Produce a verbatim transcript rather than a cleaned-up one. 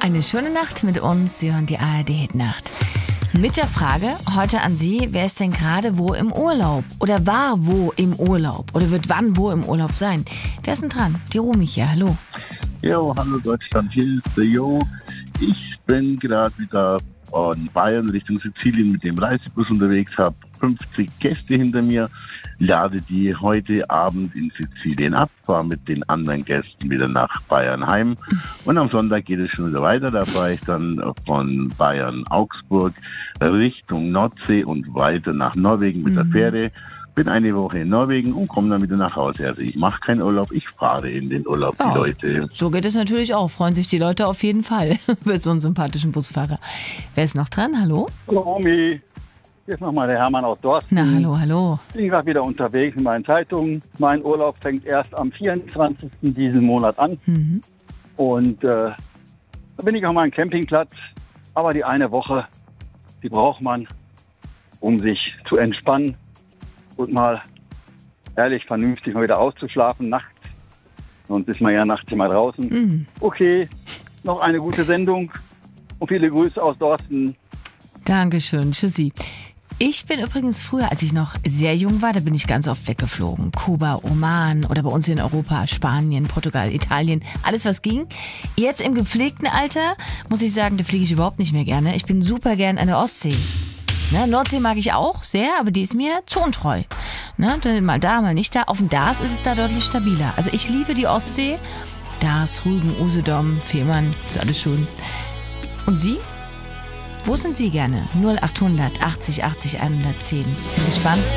Eine schöne Nacht mit uns. Sie hören die A R D-Hit-Nacht. Mit der Frage heute an Sie, wer ist denn gerade wo im Urlaub? Oder war wo im Urlaub? Oder wird wann wo im Urlaub sein? Wer ist denn dran? Die Romy hier, hallo. Jo, hallo Deutschland, hier ist der Jo. Ich bin gerade wieder von Bayern Richtung Sizilien mit dem Reisebus unterwegs, habe fünfzig Gäste hinter mir, lade die heute Abend in Sizilien ab, fahre mit den anderen Gästen wieder nach Bayern heim und am Sonntag geht es schon wieder weiter. Da fahre ich dann von Bayern Augsburg Richtung Nordsee und weiter nach Norwegen mit der Fähre. Bin eine Woche in Norwegen und komme dann wieder nach Hause. Also ich mache keinen Urlaub, ich fahre in den Urlaub, ja, die Leute. So geht es natürlich auch. Freuen sich die Leute auf jeden Fall über so einen sympathischen Busfahrer. Wer ist noch dran? Hallo? Hallo Romy, hier ist nochmal der Hermann aus Dorsten. Na, hallo, hallo. Ich bin gerade wieder unterwegs mit meinen Zeitungen. Mein Urlaub fängt erst am vierundzwanzigsten diesen Monat an. Mhm. Und äh, da bin ich auf meinem Campingplatz. Aber die eine Woche, die braucht man, um sich zu entspannen und mal ehrlich vernünftig mal wieder auszuschlafen nachts. Sonst ist man ja nachts immer draußen. Mhm. Okay, noch eine gute Sendung und viele Grüße aus Dorsten. Dankeschön, tschüssi. Ich bin übrigens früher, als ich noch sehr jung war, da bin ich ganz oft weggeflogen. Kuba, Oman oder bei uns in Europa, Spanien, Portugal, Italien, alles was ging. Jetzt im gepflegten Alter, muss ich sagen, da fliege ich überhaupt nicht mehr gerne. Ich bin super gern an der Ostsee. Ne, Nordsee mag ich auch sehr, aber die ist mir zonentreu. Ne, mal da, mal nicht da. Auf dem Dars ist es da deutlich stabiler. Also ich liebe die Ostsee. Dars, Rügen, Usedom, Fehmarn, ist alles schön. Und Sie? Wo sind Sie gerne? null acht hundert achtzig achtzig hundertzehn. Sind gespannt?